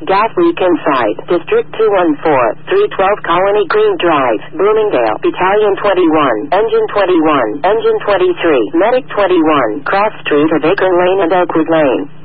Gas leak inside. District 214, 312 Colony Green Drive, Bloomingdale. Battalion 21, Engine 21, Engine 23, Medic 21, Cross Street of Acorn Lane and Oakwood Lane.